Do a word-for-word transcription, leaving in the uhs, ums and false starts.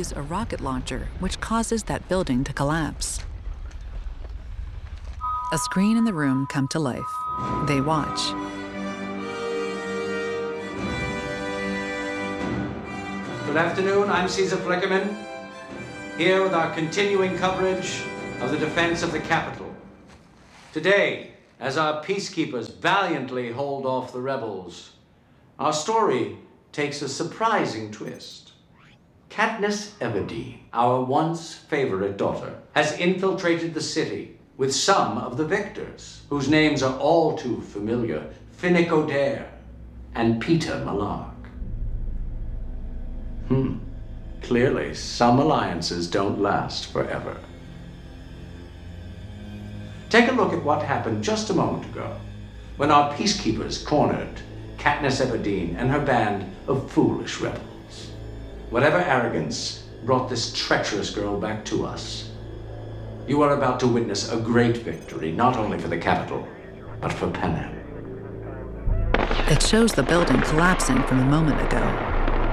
use a rocket launcher, which causes that building to collapse. A screen in the room comes to life. They watch. Good afternoon, I'm Caesar Flickerman, here with our continuing coverage of the defense of the Capitol. Today, as our peacekeepers valiantly hold off the rebels, our story takes a surprising twist. Katniss Everdeen, our once favorite daughter, has infiltrated the city with some of the victors, whose names are all too familiar, Finnick Odair and Peter Malark. Hmm. Clearly, some alliances don't last forever. Take a look at what happened just a moment ago, when our peacekeepers cornered Katniss Everdeen and her band of foolish rebels. Whatever arrogance brought this treacherous girl back to us, you are about to witness a great victory, not only for the Capitol, but for Panem. It shows the building collapsing from a moment ago.